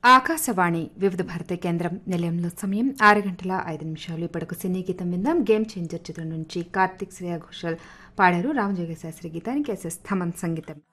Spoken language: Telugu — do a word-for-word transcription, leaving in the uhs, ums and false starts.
ఆకాశవాణి వివిధ భారతి కేంద్రం నిలయంలో సమయం ఆరు గంటల ఐదు నిమిషాలు. ఇప్పటికు సినీ గీతం విందాం. గేమ్ చేంజర్ చిత్రం నుంచి కార్తిక్ శ్రేయా ఘోషాల్ పాడారు. రామజోగ శాస్త్రి గీతానికి ఎస్ఎస్ థమన్ సంగీతం.